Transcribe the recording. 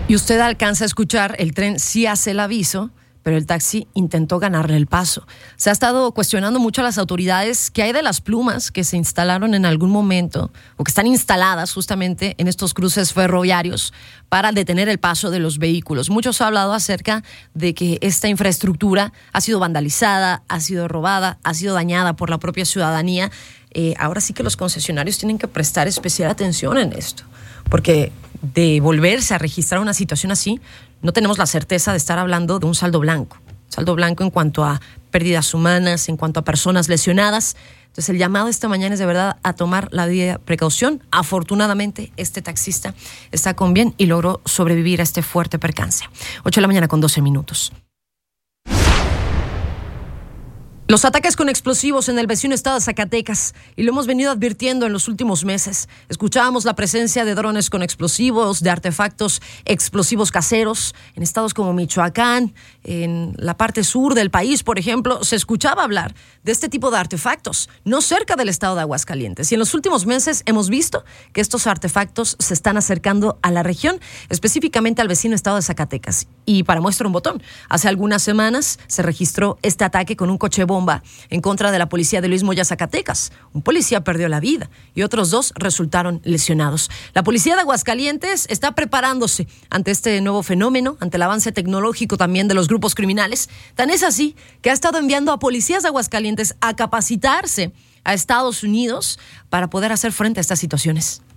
Y usted alcanza a escuchar, el tren sí hace el aviso, pero el taxi intentó ganarle el paso. Se ha estado cuestionando mucho a las autoridades qué hay de las plumas que se instalaron en algún momento o que están instaladas justamente en estos cruces ferroviarios para detener el paso de los vehículos. Muchos han hablado acerca de que esta infraestructura ha sido vandalizada, ha sido robada, ha sido dañada por la propia ciudadanía. Ahora sí que los concesionarios tienen que prestar especial atención en esto, porque de volverse a registrar una situación así, no tenemos la certeza de estar hablando de un saldo blanco. Saldo blanco en cuanto a pérdidas humanas, en cuanto a personas lesionadas. Entonces el llamado esta mañana es de verdad a tomar la debida precaución. Afortunadamente este taxista está con bien y logró sobrevivir a este fuerte percance. 8:12 a.m. Los ataques con explosivos en el vecino estado de Zacatecas, y lo hemos venido advirtiendo en los últimos meses. Escuchábamos la presencia de drones con explosivos, de artefactos explosivos caseros en estados como Michoacán, en la parte sur del país, por ejemplo. Se escuchaba hablar de este tipo de artefactos, no cerca del estado de Aguascalientes. Y en los últimos meses hemos visto que estos artefactos se están acercando a la región, específicamente al vecino estado de Zacatecas. Y para muestra un botón, hace algunas semanas se registró este ataque con un coche bomba en contra de la policía de Luis Moya, Zacatecas. Un policía perdió la vida y otros 2 resultaron lesionados. La policía de Aguascalientes está preparándose ante este nuevo fenómeno, ante el avance tecnológico también de los grupos criminales. Tan es así que ha estado enviando a policías de Aguascalientes a capacitarse a Estados Unidos para poder hacer frente a estas situaciones.